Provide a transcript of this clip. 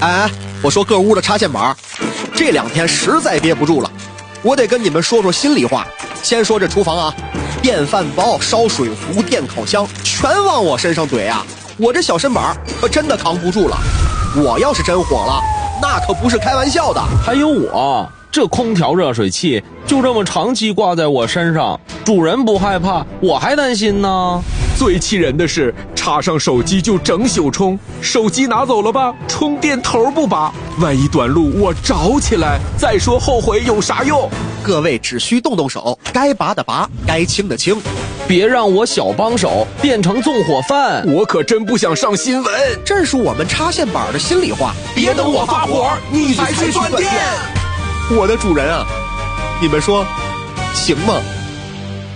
哎，我说各屋的插线板，这2天实在憋不住了，我得跟你们说说心里话。先说这厨房啊，电饭煲、烧水壶、电烤箱全往我身上怼啊，我这小身板可真的扛不住了。我要是真火了，那可不是开玩笑的。 还有我，这空调热水器就这么长期挂在我身上，主人不害怕，我还担心呢。 最气人的是，插上手机就整宿充，手机拿走了吧，充电头不拔，万一短路我着起来，再说后悔有啥用？ 各位只需动动手，该拔的拔，该清的清， 别让我小帮手变成纵火犯。 我可真不想上新闻， 这是我们插线板的心里话。 别等我发火，你才去断电。 我的主人啊，你们说行吗？